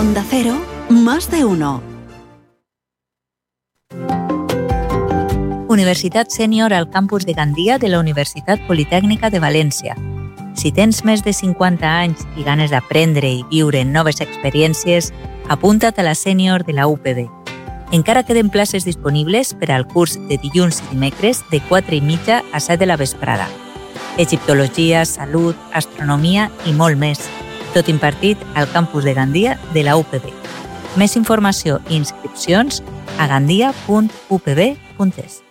Onda Cero, más de uno. Universitat Sènior al campus de Gandia de la Universitat Politècnica de València. Si tens més de 50 anys i ganes d'aprendre i viure noves experiències, apunta't a la Sènior de la UPB. Encara queden places disponibles per al curs de dilluns i dimecres de 4:30 a 7 de la vesprada. Egiptologia, salut, astronomia i molt més. Tot impartit al campus de Gandia de la UPB. Més informació i inscripcions a gandia.upb.es.